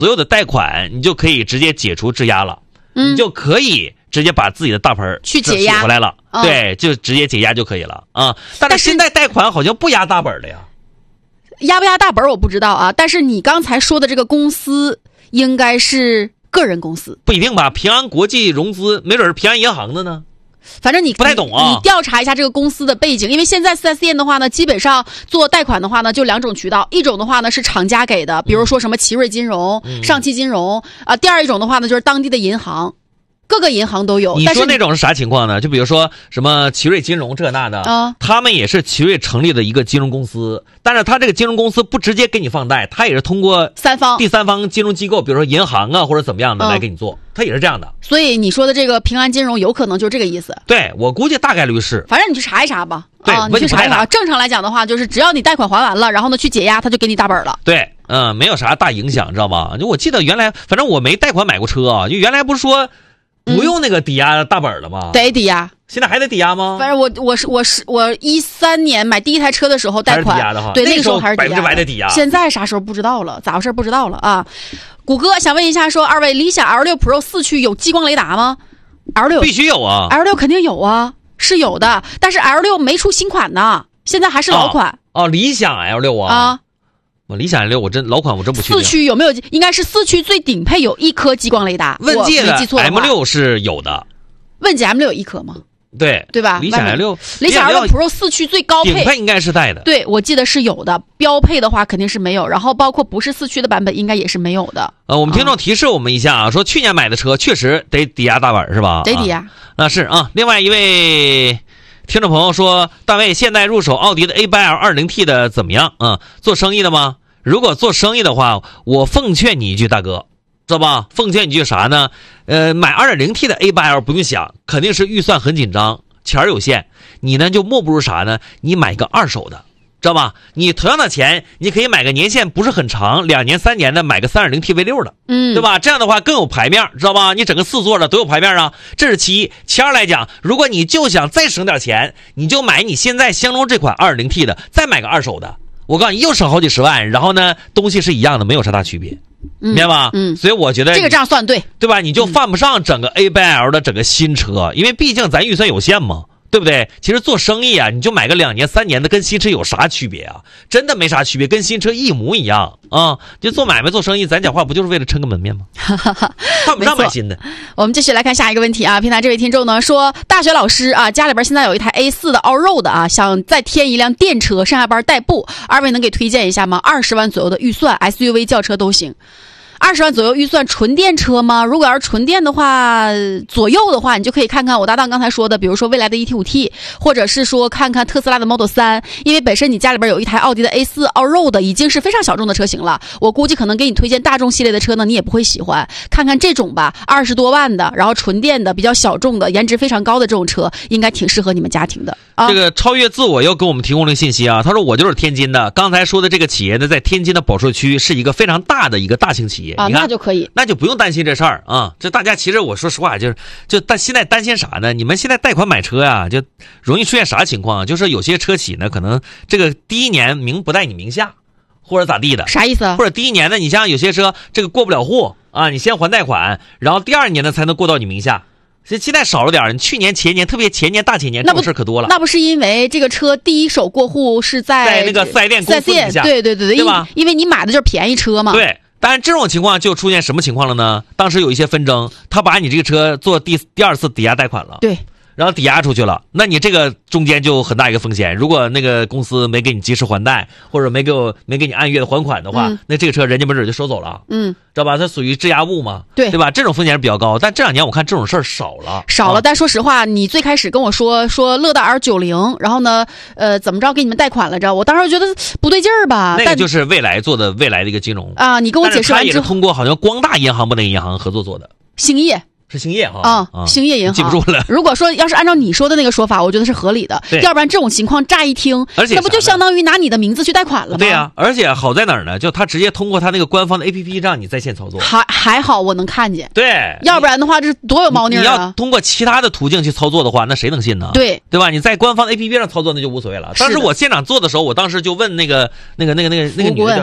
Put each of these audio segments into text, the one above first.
所有的贷款你就可以直接解除质押了，你就可以直接把自己的大盆去解压回来了，对，就直接解压就可以了啊。但是现在贷款好像不压大本的呀， 压不压大本我不知道啊。但是你刚才说的这个公司应该是个人公司， 不一定吧？平安国际融资没准是平安银行的呢。 反正你不太懂啊， 你调查一下这个公司的背景，因为现在 4S 店的话呢，基本上做贷款的话呢，就两种渠道，一种的话呢是厂家给的，比如说什么奇瑞金融、上汽金融啊，第二一种的话呢就是当地的银行。各个银行都有。 你说那种是啥情况呢？就比如说什么奇瑞金融这那的，他们也是奇瑞成立的一个金融公司，但是他这个金融公司不直接给你放贷，他也是通过第三方金融机构，比如说银行啊或者怎么样的来给你做，他也是这样的。 所以你说的这个平安金融有可能就这个意思。 对，我估计大概率是。 反正你去查一查吧。 对， 你去查一查。正常来讲的话，就是只要你贷款还完了，然后呢去解压，他就给你大本了。 对，没有啥大影响，知道吗？就我记得原来，反正我没贷款买过车啊，就原来不是说不用那个抵押大本了吗？ 得抵押。 现在还得抵押吗？ 反正我13年买第一台车的时候贷款， 还是抵押的哈。 对，那个时候还是抵押的抵押。 现在啥时候不知道了，咋回事不知道了啊？谷歌想问一下，说二位理想 L6 Pro 4驱有激光雷达吗 ？L6 必须有啊 ，L6 肯定有啊，是有的，但是 L6 没出新款呢，现在还是老款。 理想 L6 啊。理想 L6 老款我真不确定。 4驱有没有？应该是4驱最顶配有1颗激光雷达。 问界的 M6 是有的。 问界 M6 有1颗吗？对吧？ 理想 L6 Pro 4驱最高配顶配应该是带的。 对，我记得是有的，标配的话肯定是没有，然后包括不是4驱的版本应该也是没有的。 我们听众提示我们一下啊，说去年买的车确实得抵押大本是吧？ 得抵押。 那是啊。另外一位听众朋友说，大卫现在入手奥迪的 A8L 20T 的怎么样啊？做生意的吗？如果做生意的话，我奉劝你一句，大哥，知道吧？奉劝你一句啥呢？买 2.0T 的 A8L 不用想，肯定是预算很紧张，钱有限。你呢就莫不如啥呢？你买个二手的，知道吧？你同样的钱，你可以买个年限不是很长，2年3年的，买个 3.0T V6 的，对吧？这样的话更有排面，知道吧？你整个4座的都有排面啊，这是其一。其二来讲，如果你就想再省点钱，你就买你现在相中这款 2.0T 的，再买个二手的。我告诉你，又省好几十万，然后呢，东西是一样的，没有啥大区别，明白吧？所以我觉得这个账算对吧？你就犯不上整个 A8L 的整个新车，因为毕竟咱预算有限嘛，对不对？其实做生意啊，你就买个2年3年的，跟新车有啥区别啊？真的没啥区别，跟新车一模一样啊！就做买卖做生意，咱讲话不就是为了撑个门面吗？犯不上买新的。 我们继续来看下一个问题啊，平台这位听众呢说，大学老师啊，家里边现在有一台 A4 的 Allroad 啊，想再添一辆电车上下班代步，二位能给推荐一下吗？20万左右的预算 ，SUV 轿车都行。20万左右预算纯电车吗？如果要是纯电的话，左右的话，你就可以看看我搭档刚才说的，比如说蔚来的 ET5T， 或者是说看看特斯拉的 Model 3，因为本身你家里边有一台奥迪的 A4 Allroad， 已经是非常小众的车型了。我估计可能给你推荐大众系列的车呢，你也不会喜欢。看看这种吧，20多万的，然后纯电的，比较小众的，颜值非常高的这种车，应该挺适合你们家庭的。 这个超越自我又给我们提供了信息啊，他说我就是天津的，刚才说的这个企业呢，在天津的保税区是一个非常大的一个大型企业。 那就可以， 那就不用担心这事儿啊。这大家其实我说实话，现在担心啥呢？你们现在贷款买车呀，就容易出现啥情况？就是有些车企呢，可能这个第一年名不在你名下，或者咋地的。 啥意思？ 或者第一年呢，你像有些车这个过不了户啊，你先还贷款，然后第2年呢才能过到你名下。现在少了点，你去年前年，特别前年大前年这种事可多了。 那不是因为这个车第一手过户是在那个4S店公司名下， 对吧？因为你买的就是便宜车嘛。 对。但是这种情况就出现什么情况了呢？当时有一些纷争，他把你这个车做第2次抵押贷款了， 对， 然后抵押出去了，那你这个中间就很大一个风险。如果那个公司没给你及时还贷，或者没给你按月的还款的话，那这个车人家没准就收走了，知道吧？它属于质押物嘛，对吧？这种风险是比较高，但这2年我看这种事儿少了。 但说实话，你最开始跟我说乐道 R90，然后呢，怎么着给你们贷款来着？我当时觉得不对劲儿吧。 那个就是蔚来做的，蔚来的一个金融啊。你跟我解释完之后， 他也是通过好像光大银行不那银行合作做的。 兴业。 是兴业啊， 兴业银行记不住了。 如果说要是按照你说的那个说法，我觉得是合理的。要不然这种情况乍一听，那不就相当于拿你的名字去贷款了吗？ 对呀，而且好在哪儿呢？就他直接通过他那个官方的 APP 让你在线操作。 还好我能看见。 对， 要不然的话这多有猫腻啊！ 你要通过其他的途径去操作的话，那谁能信呢？ 对吧？你在官方 APP 上操作那就无所谓了。当时我现场做的时候，我当时就问那个女的，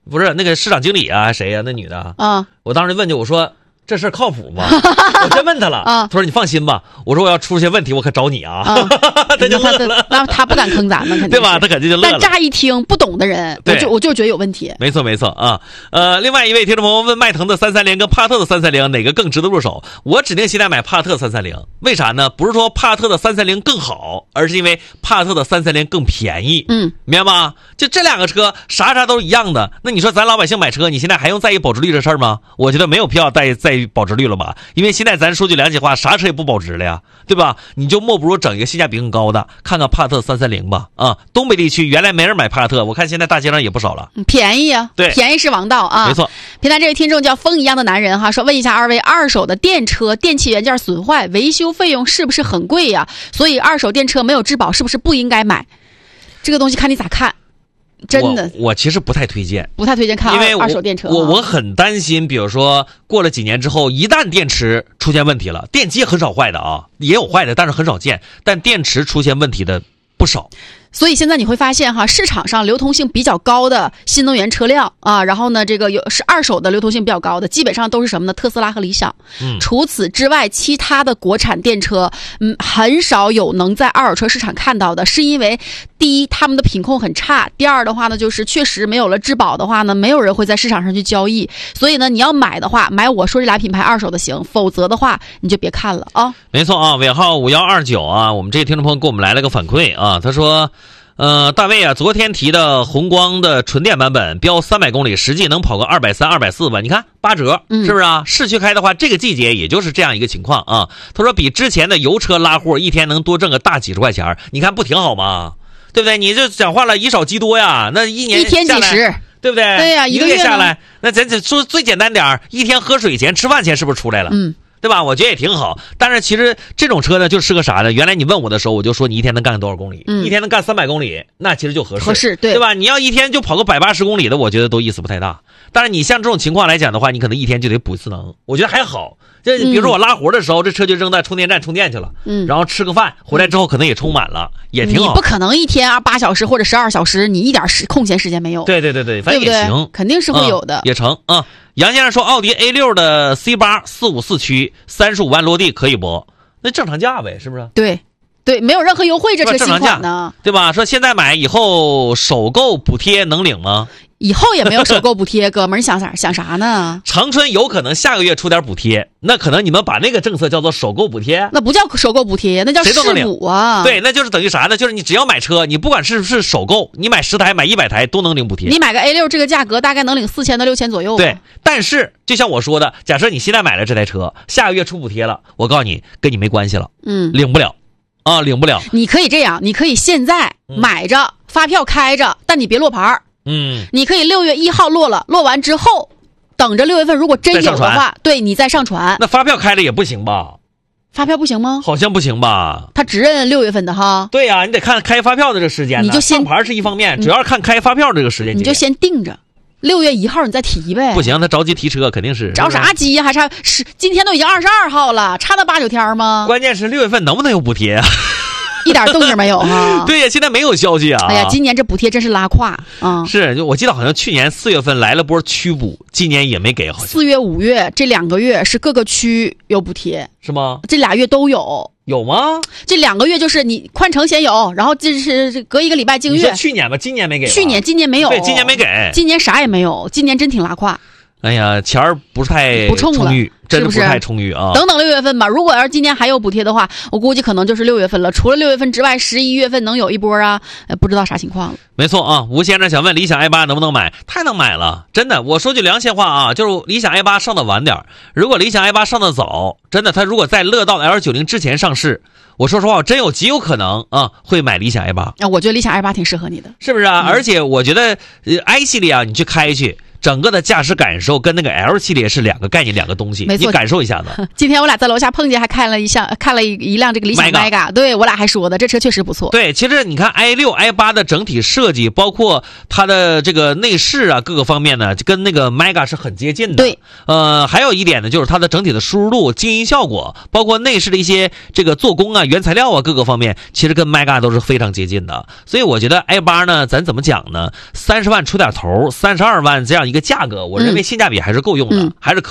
不是那个市场经理啊，谁呀？那女的啊， 我当时问我说这事儿靠谱吗？我真问他了啊， 他说你放心吧，我说我要出现问题我可找你啊，他就乐了， 那他不敢坑咱们，肯定对吧？他肯定就乐了。 但乍一听不懂的人，我就觉得有问题。 没错啊，另外一位听众朋友问迈腾的330跟帕特的330哪个更值得入手？我指定现在买帕特330，为啥呢？不是说帕特的330更好，而是因为帕特的330更便宜。明白吗？就这两个车啥都是一样的，那你说咱老百姓买车，你现在还用在意保值率这事儿吗？我觉得没有必要在意保值率了吧，因为现在咱说句良心话，啥车也不保值了呀，对吧？你就莫不如整一个性价比更高的，看看帕特330吧。啊，东北地区原来没人买帕特，我看现在大街上也不少了。 便宜啊， 对， 便宜是王道啊， 没错。 平台这位听众叫风一样的男人哈，说问一下二位，二手的电车电器元件损坏，维修费用是不是很贵呀？所以二手电车没有质保，是不是不应该买？这个东西看你咋看。真的， 我其实不太推荐看二手电车。 我很担心，比如说过了几年之后，一旦电池出现问题了，电机很少坏的啊，也有坏的，但是很少见。但电池出现问题的不少。 所以现在你会发现哈，市场上流通性比较高的新能源车辆啊，然后呢，这个是二手的流通性比较高的，基本上都是什么呢？特斯拉和理想。除此之外，其他的国产电车，很少有能在二手车市场看到的，是因为第一，他们的品控很差；第二的话呢，就是确实没有了质保的话呢，没有人会在市场上去交易。所以呢，你要买的话，买我说这俩品牌二手的行，否则的话你就别看了啊。 没错啊，尾号5129啊，我们这个听众朋友给我们来了个反馈啊，他说。大卫啊，昨天提的宏光的纯电版本标300公里，实际能跑个230、240吧？你看8折，是不是啊？市区开的话，这个季节也就是这样一个情况啊。他说比之前的油车拉货一天能多挣个大几十块钱，你看不挺好吗？对不对？你这讲话了，以少积多呀，那一天几十， 对不对？ 对呀， 一个月下来，那咱说最简单点，一天喝水钱、吃饭钱是不是出来了？对吧？我觉得也挺好，但是其实这种车呢，就适合啥呢？原来你问我的时候，我就说你一天能干多少公里？一天能干300公里，那其实就合适，对吧？你要一天就跑个180公里的，我觉得都意思不太大。但是你像这种情况来讲的话，你可能一天就得补一次能，我觉得还好。这比如说我拉活的时候，这车就扔在充电站充电去了，然后吃个饭回来之后可能也充满了，也挺好。 你不可能一天8小时或者12小时，你一点空闲时间没有。 对，反正也行， 肯定是会有的， 也成啊。杨先生说，奥迪 A6 的 C8 454驱35万落地可以不？那正常价呗，是不是？ 对，没有任何优惠，这车新款呢， 对吧？说现在买以后首购补贴能领吗？ 以后也没有首购补贴，哥们儿，你想啥呢？ 长春有可能下个月出点补贴，那可能你们把那个政策叫做首购补贴， 那不叫首购补贴，那叫试补啊。 对，那就是等于啥呢？就是你只要买车，你不管是不是首购，你买10台、买100台都能领补贴。 你买个 A6 这个价格大概能领4000到6000左右。 对，但是就像我说的，假设你现在买了这台车，下个月出补贴了，我告诉你，跟你没关系了，领不了啊，领不了。 你可以这样，你可以现在买着，发票开着，但你别落牌。你可以6月1号落了，落完之后，等着6月份如果真有的话，对你再上传。 那发票开了也不行吧？ 发票不行吗？ 好像不行吧？ 他只认6月份的哈。 对呀，你得看开发票的这个时间。 你就先上牌是一方面，主要是看开发票这个时间。 你就先定着，6月1号你再提呗。 不行，他着急提车肯定是。 着啥急呀？还差今天都已经22号了，差那8、9天吗？ 关键是6月份能不能有补贴啊？ 一点动静没有哈。 对呀，现在没有消息啊。 哎呀，今年这补贴真是拉胯啊！ 是，就我记得好像去年4月份来了波驱补，今年也没给，好像。 4月、5月这2个月是各个区有补贴， 是吗？ 这俩月都有。 有吗？ 这2个月就是你宽城先有，然后这是隔一个礼拜净月。 你说去年吧，今年没给。 今年没有。 对，今年没给。 今年啥也没有，今年真挺拉胯。 哎呀，钱儿不太充裕，真的不太充裕啊！ 等6月份吧，如果要是今年还有补贴的话，我估计可能就是6月份了。除了6月份之外，11月份能有一波啊？不知道啥情况了。 没错啊，吴先生想问理想 i8 能不能买？太能买了，真的。我说句良心话啊，就是理想 i8 上的晚点，如果理想 i8 上的早，真的，他如果在乐道 L90 之前上市，我说实话，真极有可能啊会买理想 i8。 我觉得理想 i8 挺适合你的， 是不是啊？而且我觉得i 系列啊，你去开去。 整个的驾驶感受跟那个 L 系列是两个概念，两个东西。 没错， 你感受一下子。 今天我俩在楼下碰见，还看了一辆这个理想 Mega， 对我俩还说的这车确实不错。 对，其实你看 i6、i8 的整体设计，包括它的这个内饰啊，各个方面呢，跟那个 Mega 是很接近的。 对， 还有一点呢，就是它的整体的输入度、静音效果，包括内饰的一些这个做工啊、原材料啊各个方面，其实跟 Mega 都是非常接近的。所以我觉得 i8 呢，咱怎么讲呢？30万出点头，32万这样一个价格，我认为性价比还是够用的，还是可。